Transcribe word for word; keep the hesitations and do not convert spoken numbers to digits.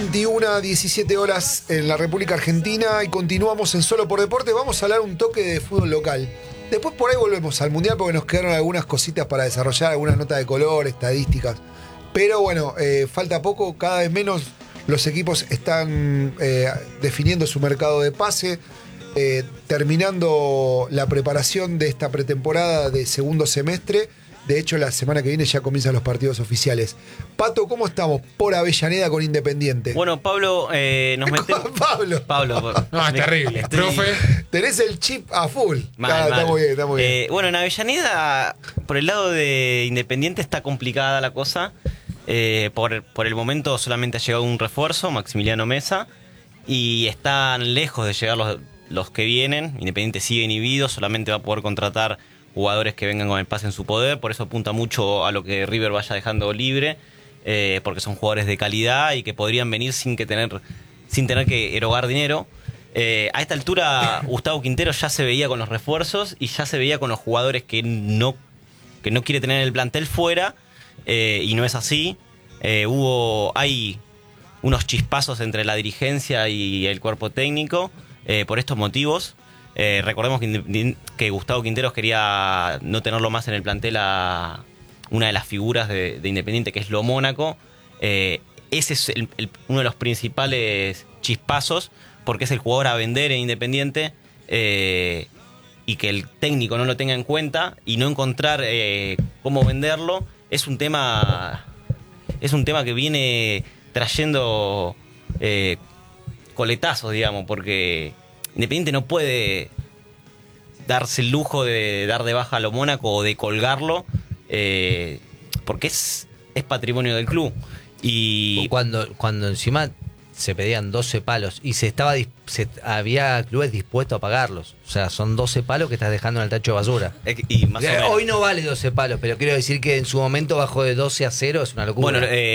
veintiuna, diecisiete horas en la República Argentina y continuamos en Solo por Deporte. Vamos a hablar un toque de fútbol local. Después por ahí volvemos al Mundial porque nos quedaron algunas cositas para desarrollar, algunas notas de color, estadísticas. Pero bueno, eh, falta poco, cada vez menos los equipos están eh, definiendo su mercado de pase, eh, terminando la preparación de esta pretemporada de segundo semestre. De hecho, la semana que viene ya comienzan los partidos oficiales. Pato, ¿cómo estamos por Avellaneda con Independiente? Bueno, Pablo, eh, nos metemos... Pablo. Pablo. No, es terrible. Estoy... Profe. Tenés el chip a full. Mal, está, mal. está muy bien, está muy bien. Eh, bueno, en Avellaneda, por el lado de Independiente está complicada la cosa. Eh, por, por el momento solamente ha llegado un refuerzo, Maximiliano Mesa, y están lejos de llegar los, los que vienen. Independiente sigue inhibido, solamente va a poder contratar jugadores que vengan con el pase en su poder, por eso apunta mucho a lo que River vaya dejando libre, eh, porque son jugadores de calidad y que podrían venir sin que tener, sin tener que erogar dinero. Eh, a esta altura Gustavo Quintero ya se veía con los refuerzos y ya se veía con los jugadores que no, que no quiere tener el plantel fuera, eh, y no es así. Eh, hubo, hay unos chispazos entre la dirigencia y el cuerpo técnico eh, por estos motivos. Eh, recordemos que, que Gustavo Quinteros quería no tenerlo más en el plantel a una de las figuras de, de Independiente, que es Lo Mónaco. Eh, ese es el, el, uno de los principales chispazos, porque es el jugador a vender en Independiente, eh, y que el técnico no lo tenga en cuenta y no encontrar eh, cómo venderlo es un tema, es un tema que viene trayendo eh, coletazos, digamos, porque Independiente no puede darse el lujo de dar de baja a Lo Mónaco o de colgarlo, eh, porque es, es patrimonio del club. Y cuando, cuando encima se pedían doce palos y se estaba se, había clubes dispuestos a pagarlos. O sea, son doce palos que estás dejando en el tacho de basura. y más o menos. Hoy no vale doce palos, pero quiero decir que en su momento bajó de doce a cero, es una locura. Bueno, eh,